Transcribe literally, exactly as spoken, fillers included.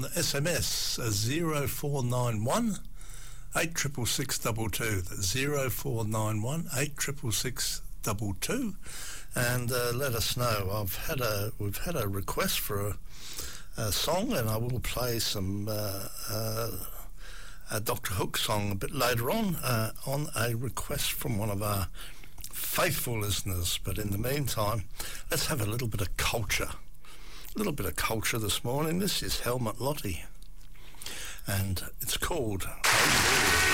The S M S zero four nine one eight triple six double two. That's zero four nine one eight triple six double two, and uh, let us know. I've had a we've had a request for a, a song, and I will play some uh, uh, a Doctor Hook song a bit later on uh, on a request from one of our faithful listeners. But in the meantime, let's have a little bit of culture. A little bit of culture this morning. This is Helmut Lotti, and it's called